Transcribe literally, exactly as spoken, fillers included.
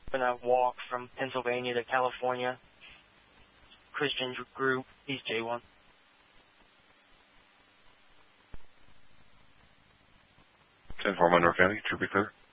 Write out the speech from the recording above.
in a walk from Pennsylvania to California. Christian group. He's J one. ten four Monroe County, Trooper Clear.